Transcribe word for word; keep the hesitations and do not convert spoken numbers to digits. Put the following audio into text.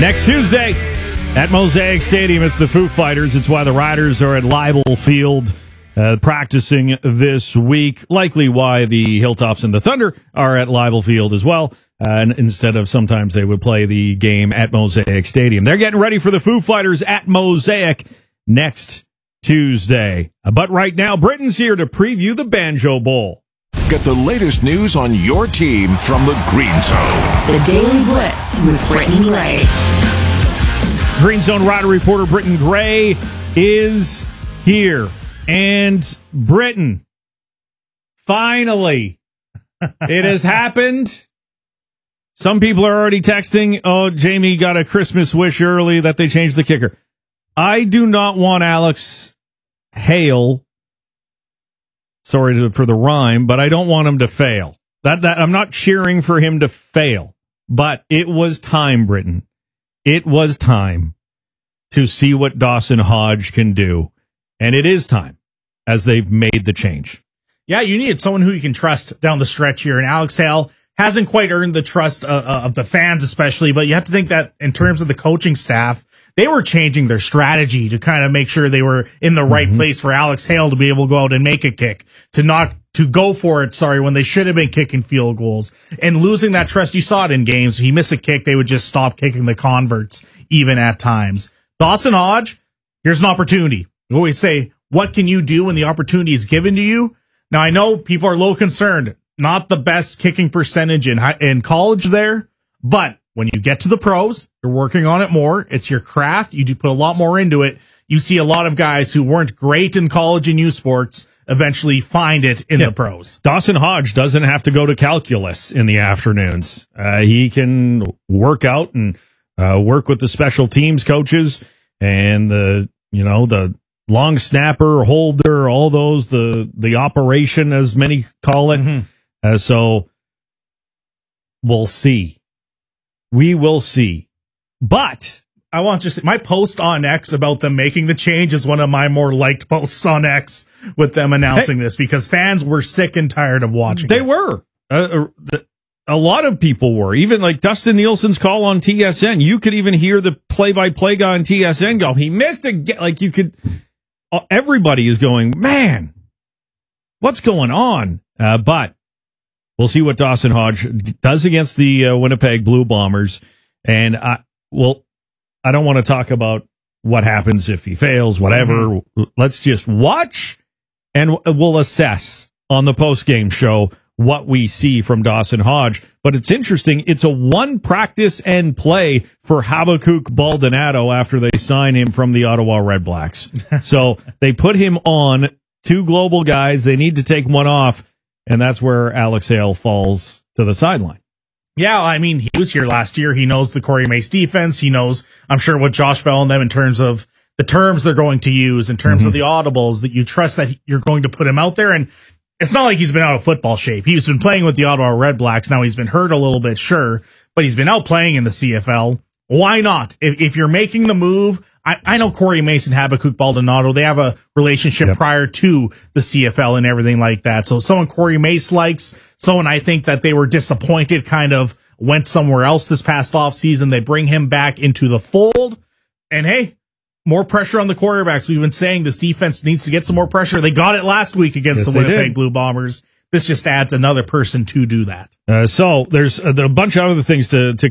Next Tuesday at Mosaic Stadium, it's the Foo Fighters. It's why the Riders are at Leibel Field uh, practicing this week. Likely why the Hilltops and the Thunder are at Leibel Field as well. Uh, and instead of sometimes they would play the game at Mosaic Stadium. They're getting ready for the Foo Fighters at Mosaic next Tuesday. Uh, but right now, Britton's here to preview the Banjo Bowl. Get the latest news on your team from the Green Zone. The Daily Blitz with Britton Gray. Green Zone Rider reporter Britton Gray is here. And Britton, finally, it has happened. Some people are already texting, oh, Jamie got a Christmas wish early that they changed the kicker. I do not want Alex Hale, sorry to, for the rhyme, but I don't want him to fail. That that I'm not cheering for him to fail, but it was time, Britton. It was time to see what Dawson Hodge can do, and it is time as they've made the change. Yeah, you needed someone who you can trust down the stretch here, and Alex Hale hasn't quite earned the trust uh, uh, of the fans especially, but you have to think that in terms of the coaching staff, they were changing their strategy to kind of make sure they were in the right mm-hmm. place for Alex Hale to be able to go out and make a kick, to not to go for it, sorry, when they should have been kicking field goals. And losing that trust, you saw it in games. He missed a kick, they would just stop kicking the converts, even at times. Dawson Hodge, here's an opportunity. We always say, what can you do when the opportunity is given to you? Now, I know people are a little concerned. Not the best kicking percentage in high, in college there, but when you get to the pros, you're working on it more. It's your craft. You do put a lot more into it. You see a lot of guys who weren't great in college and youth sports eventually find it in yeah. the pros. Dawson Hodge doesn't have to go to calculus in the afternoons. Uh, he can work out and uh, work with the special teams coaches and the, you know, the long snapper, holder, all those, the, the operation, as many call it. Mm-hmm. Uh, so we'll see. We will see. But I want to just say, my post on X about them making the change is one of my more liked posts on X with them announcing hey, this, because fans were sick and tired of watching They it. were. Uh, a lot of people were. Even like Dustin Nielsen's call on T S N. You could even hear the play-by-play guy on T S N go, he missed a get. Like you could, uh, everybody is going, man, what's going on? Uh, but we'll see what Dawson Hodge does against the uh, Winnipeg Blue Bombers. And I, well, I don't want to talk about what happens if he fails, whatever. Mm-hmm. Let's just watch and we'll assess on the post-game show what we see from Dawson Hodge. But it's interesting. It's a one practice and play for Habakkuk Baldonado after they sign him from the Ottawa Red Blacks. So they put him on two global guys. They need to take one off. And that's where Alex Hale falls to the sideline. Yeah, I mean, he was here last year. He knows the Corey Mace defense. He knows, I'm sure, what Josh Bell and them in terms of the terms they're going to use, in terms mm-hmm. of the audibles, that you trust that you're going to put him out there. And it's not like he's been out of football shape. He's been playing with the Ottawa Red Blacks. Now he's been hurt a little bit, sure, but he's been out playing in the C F L. Why not? If, if you're making the move, I, I know Corey Mason, Habakkuk Baldonado, they have a relationship yep. prior to the C F L and everything like that. So someone Corey Mace likes, someone I think that they were disappointed kind of went somewhere else this past offseason. They bring him back into the fold. And hey, more pressure on the quarterbacks. We've been saying this defense needs to get some more pressure. They got it last week against yes, the Winnipeg did. Blue Bombers. This just adds another person to do that. Uh, so there's a, a bunch of other things to, to